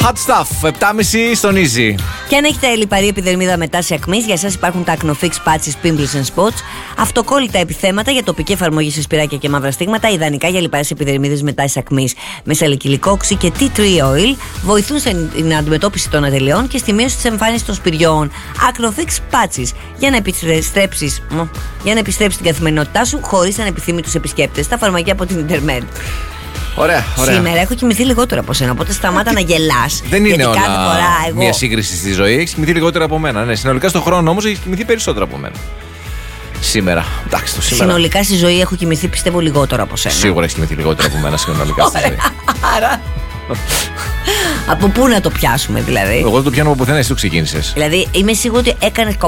Hot Stuff, 7.30 στον Easy. Και αν έχετε λιπαρή επιδερμίδα με τάση ακμής, για εσάς υπάρχουν τα Acnofix Patches, Pimples and Spots. Αυτοκόλλητα επιθέματα για τοπική εφαρμογή σε σπυράκια και μαύρα στίγματα, ιδανικά για λιπαρές επιδερμίδες με τάση ακμής. Με σαλικυλικό οξύ και tea tree oil βοηθούν στην αντιμετώπιση των ατελειών και στη μείωση της εμφάνισης των σπυριών. Acnofix Patches για να επιστρέψεις την καθημερινότητά σου χωρίς ανεπιθύμητους επισκέπτες. Τα φαρμακεία από την Ιντερνετ. Ωραία, ωραία. Σήμερα έχω κοιμηθεί λιγότερο από σένα, οπότε σταμάτα να γελάς. Δεν είναι όλα εγώ... μια σύγκριση στη ζωή. Έχεις κοιμηθεί λιγότερο από μένα. Ναι, συνολικά στον χρόνο όμως έχεις κοιμηθεί περισσότερο από μένα. Σήμερα. Εντάξει, το σήμερα. Συνολικά στη ζωή έχω κοιμηθεί, πιστεύω, λιγότερο από σένα. Σίγουρα έχεις κοιμηθεί λιγότερο από μένα συνολικά στη ζωή. Άρα. Από πού να το πιάσουμε, δηλαδή? Εγώ δεν το πιάνω από πουθενά, εσύ το ξεκίνησες. Δηλαδή, είμαι σίγουρη ότι έκανες